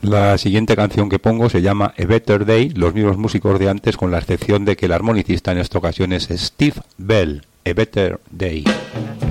La siguiente canción que pongo se llama A Better Day, los mismos músicos de antes, con la excepción de que el armonicista en esta ocasión es Steve Bell. A Better Day.